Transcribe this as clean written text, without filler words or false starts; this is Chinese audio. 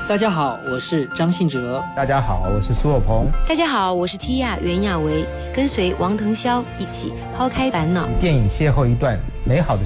大家好，我是张信哲。 大家好，我是苏有朋。 大家好，我是 Tia 袁娅维，跟随王腾霄一起抛开烦恼， 电影邂逅一段美好的